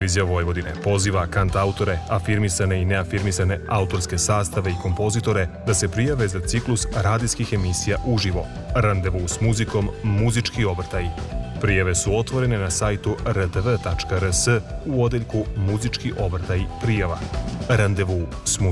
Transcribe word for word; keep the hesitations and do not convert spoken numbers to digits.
Televizija Vojvodine poziva kantautore, afirmisane i neafirmisane autorske sastave i kompozitore da se prijave za ciklus radijskih emisija uživo. Randevu s muzikom, muzički obrtaj. Prijave su otvorene na sajtu r t v tačka r s u odeljku muzički obrtaj prijava. Randevu s muzikom.